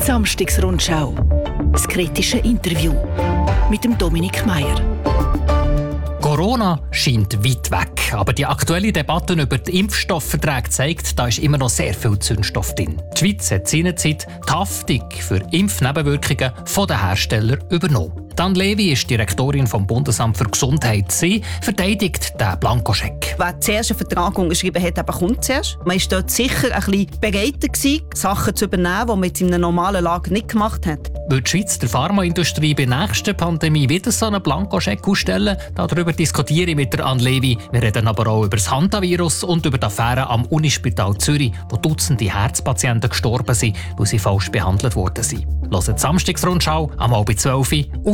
Samstagsrundschau. Das kritische Interview mit dem Dominik Meier. Corona scheint weit weg, aber die aktuelle Debatte über die Impfstoffverträge zeigt, da ist immer noch sehr viel Zündstoff drin. Die Schweiz hat seinerzeit die Haftung für Impfnebenwirkungen von den Herstellern übernommen. Dan Levy ist Direktorin vom Bundesamt für Gesundheit. Sie verteidigt den Blankoscheck. Wer zuerst einen Vertrag unterschrieben hat, kommt zuerst. Man war dort sicher ein bisschen bereiter gewesen, Sachen zu übernehmen, die man jetzt in einer normalen Lage nicht gemacht hat. Will die Schweiz der Pharmaindustrie bei der nächsten Pandemie wieder so einen Blankoscheck ausstellen? Darüber diskutiere ich mit der Anne Levy. Wir reden aber auch über das Hantavirus und über die Affäre am Unispital Zürich, wo Dutzende Herzpatienten gestorben sind, weil sie falsch behandelt worden sind. Hört die Samstagsrundschau am 11:12 Uhr auf